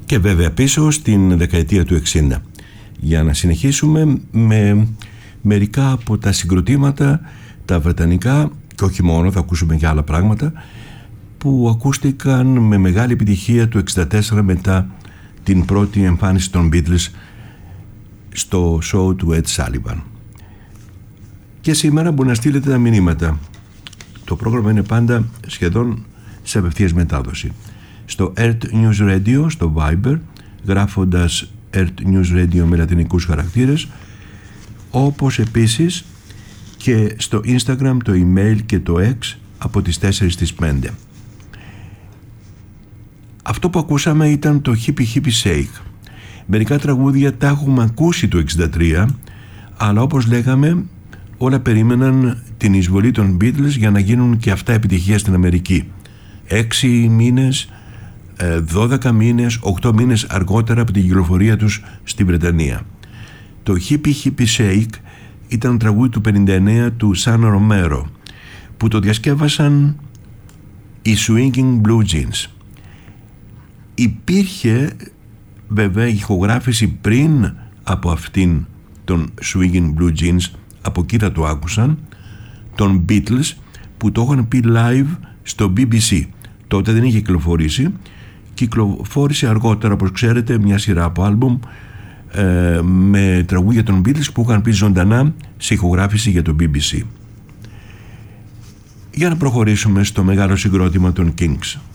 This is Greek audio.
και βέβαια πίσω στην δεκαετία του 60, για να συνεχίσουμε με μερικά από τα συγκροτήματα τα βρετανικά, και όχι μόνο, θα ακούσουμε και άλλα πράγματα που ακούστηκαν με μεγάλη επιτυχία το 64 μετά την πρώτη εμφάνιση των Beatles στο show του Ed Sullivan. Και σήμερα μπορεί να στείλετε τα μηνύματα. Το πρόγραμμα είναι πάντα σχεδόν σε απευθείας μετάδοση. Στο Earth News Radio, στο Viber, γράφοντας Earth News Radio με λατινικούς χαρακτήρες, όπως επίσης και στο Instagram, το email και το X από τις 4 στις 5. Αυτό που ακούσαμε ήταν το Hippie Hippie Shake. Μερικά τραγούδια τα έχουμε ακούσει το 63, αλλά όπως λέγαμε όλα περίμεναν την εισβολή των Beatles για να γίνουν και αυτά επιτυχία στην Αμερική. 6 μήνες, 12 μήνες, 8 μήνες αργότερα από την κυκλοφορία τους στη Βρετανία. Το Hippie Hippie Shake ήταν τραγούδι του 59 του Σαν Ρομέρο, που το διασκεύασαν οι Swinging Blue Jeans. Υπήρχε βέβαια ηχογράφηση πριν από αυτήν των Swinging Blue Jeans, από εκεί θα το άκουσαν, των Beatles, που το είχαν πει live στο BBC. Τότε δεν είχε κυκλοφορήσει, κυκλοφόρησε αργότερα, όπως ξέρετε, μια σειρά από άλμπουμ με τραγούδια των Beatles που είχαν πει ζωντανά σε ηχογράφηση για το BBC. Για να προχωρήσουμε στο μεγάλο συγκρότημα των Kings.